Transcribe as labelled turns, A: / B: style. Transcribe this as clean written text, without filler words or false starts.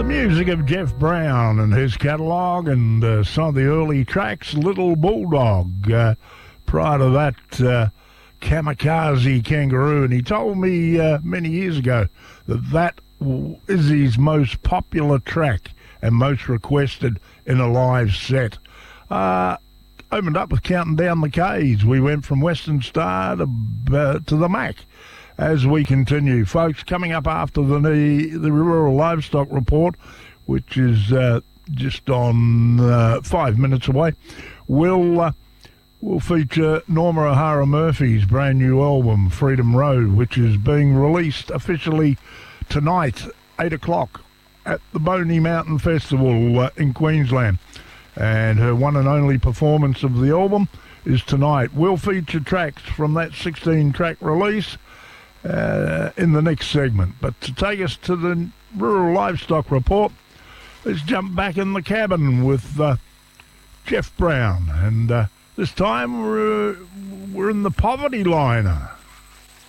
A: Music of Jeff Brown and his catalogue, and some of the early tracks, Little Bulldog. Prior to that, Kamikaze Kangaroo. And he told me many years ago that is his most popular track and most requested in a live set. Opened up with Counting Down the K's. We went from Western Star to the Mac. As we continue, folks, coming up after the Rural Livestock Report, which is just on 5 minutes away, we'll feature Norma O'Hara Murphy's brand new album, Freedom Road, which is being released officially tonight, 8 o'clock, at the Boney Mountain Festival in Queensland. And her one and only performance of the album is tonight. We'll feature tracks from that 16-track release in the next segment. But to take us to the Rural Livestock Report, let's jump back in the cabin with Jeff Brown. And this time we're in the Poverty Liner.